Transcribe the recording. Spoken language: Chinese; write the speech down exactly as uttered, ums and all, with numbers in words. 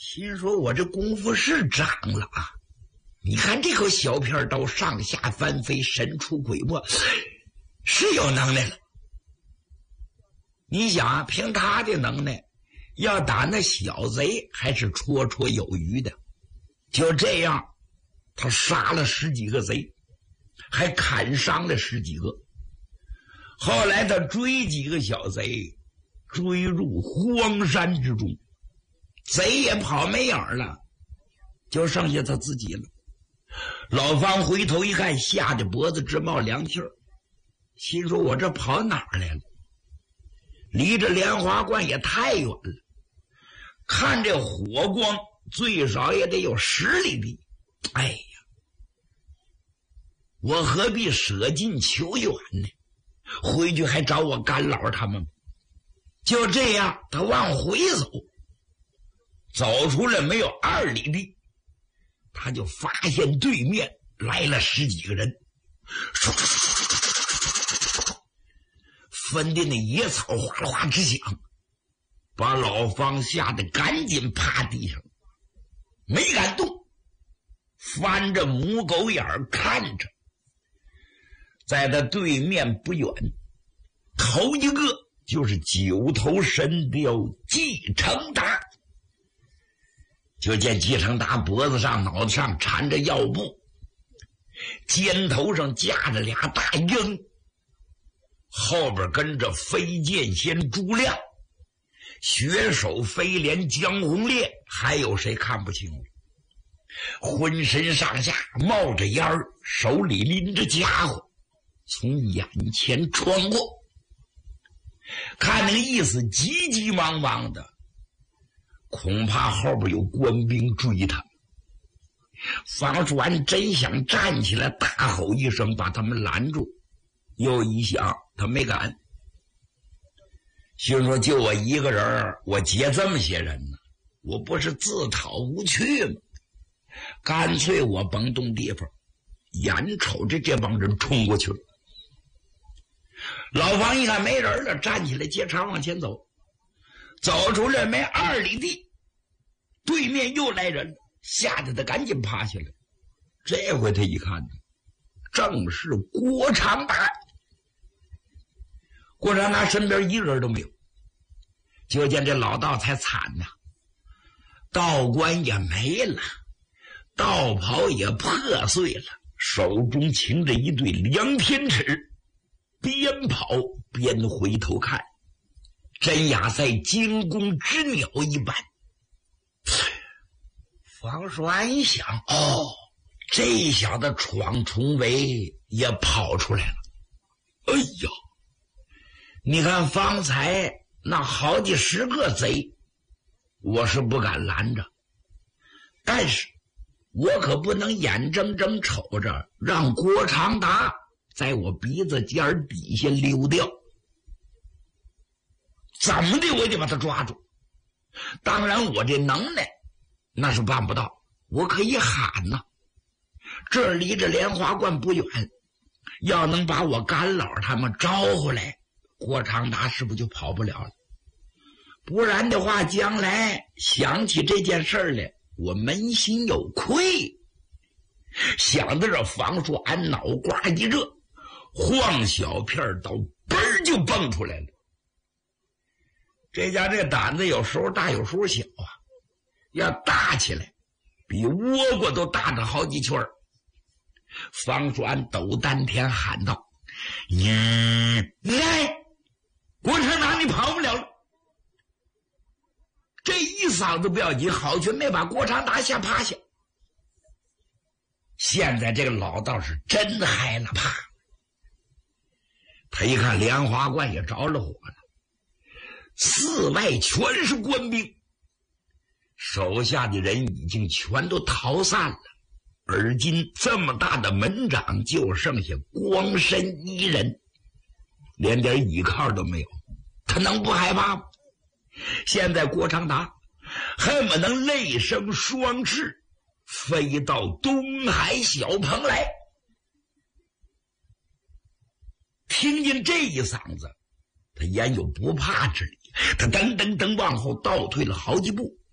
心说我这功夫是长了啊！你看这口小片刀上下翻飞，神出鬼没，是有能耐了。你想啊，凭他的能耐，要打那小贼还是绰绰有余的。就这样，他杀了十几个贼，还砍伤了十几个。后来他追几个小贼，追入荒山之中，贼也跑没影了，就剩下他自己了。老方回头一看，吓得脖子直冒凉气儿，心说我这跑哪儿来了？离这莲花观也太远了，看这火光最少也得有十里地。哎呀，我何必舍近求远呢？回去还找我干老他们。就这样，他往回走，走出来没有二里地，他就发现对面来了十几个人，分的那野草哗啦哗直响，把老方吓得赶紧趴地上，没敢动，翻着母狗眼儿看着。在他对面不远，头一个就是九头神雕季承达。就见季承达脖子上脑袋上缠着药布，肩头上架着俩大鹰，后边跟着飞剑仙朱亮，血手飞廉江红烈，还有谁看不清了。浑身上下冒着烟儿，手里拎着家伙从眼前穿过，看那个意思急急忙忙的，恐怕后边有官兵追他。方叔安真想站起来大吼一声把他们拦住，又一想他没敢，心说就我一个人，我劫这么些人呢，我不是自讨无趣吗？干脆我甭动地方，眼瞅着这帮人冲过去了。老方一看没人了，站起来接茬往前走，走出来没二里地，对面又来人了，吓得他赶紧趴下来。这回他一看，正是郭长达。郭长达身边一个人都没有，就见这老道才惨呐、啊，道冠也没了，道袍也破碎了，手中擎着一对量天尺，边跑边回头看，真雅赛惊弓之鸟一般。方叔安一想，哦，这小子闯重围也跑出来了。哎呀，你看方才那好几十个贼，我是不敢拦着，但是我可不能眼睁睁瞅着让郭长达在我鼻子尖底下溜掉，怎么的我得把他抓住。当然我这能耐那是办不到，我可以喊呐、啊，这离着莲花观不远，要能把我干老他们招回来，郭长达是不是就跑不了了？不然的话，将来想起这件事来，我扪心有愧。想到这，方叔安脑瓜一热，晃小片刀嘣就蹦出来了。这家这胆子有时候大有时候小啊，要大起来比倭瓜都大着好几圈。方叔安抖丹田喊道：你来，郭长达你跑不了了。这一嗓子不要紧，好却没把郭长达吓趴下。现在这个老道是真害了怕，他一看莲花观也着了火了，四外全是官兵，手下的人已经全都逃散了，而今这么大的门长就剩下光身一人，连点倚靠都没有，他能不害怕吗？现在郭长达恨不能累生双翅飞到东海小棚来。听见这一嗓子，他焉有不怕之理，他噔噔噔往后倒退了好几步，